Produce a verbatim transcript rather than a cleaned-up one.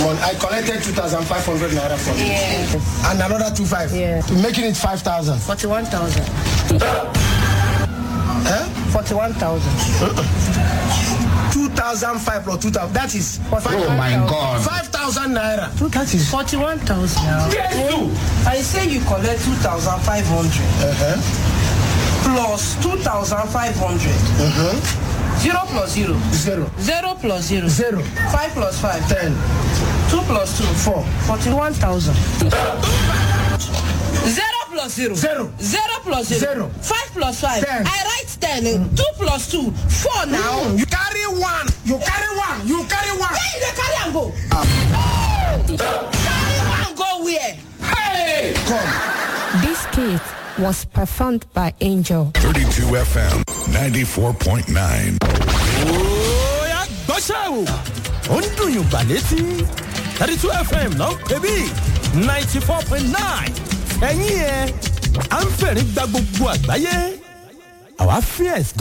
money. I collected two thousand five hundred naira from you. Yeah. And another two five. Yeah. Making it five thousand. Forty-one thousand. Huh? Forty-one thousand. Two thousand five plus two thousand. That is. Oh my God. Five thousand naira. That is. Forty-one thousand. Yes, two. I say you collect two thousand five hundred. Uh-huh. Plus two thousand five hundred. Uh-huh. Zero plus zero. Zero. Zero plus zero. Zero. Five plus five. Ten. Two plus two. Four. Forty-one thousand. Zero plus zero. Zero. Zero plus zero. Zero. Five plus five. Ten. I write ten. Mm. Two plus two. Four now. Mm. You carry one. You carry one. You carry one. Where you dey carry and go? Um. Carry one go where? Hey! Come. This skit was performed by Angel. thirty-two F M ninety-four point nine. Oya gbọ́sẹ̀ o, ó ń dùn yùn gbà létí. thirty-two F M náà pè bí ninety-four point nine. Ẹ̀yin ẹ̀ à ń fẹ̀rí gba gbogbo àgbáyé. Àwa fierce.